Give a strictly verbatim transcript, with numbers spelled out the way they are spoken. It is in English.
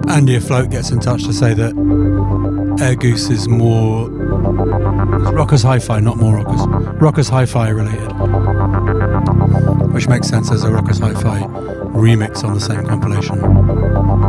Andy Afloat gets in touch to say that Air Goose is more it's Rockers Hi-Fi, not more Rockers. Rockers Hi-Fi related, which makes sense. There's a Rockers Hi-Fi remix on the same compilation.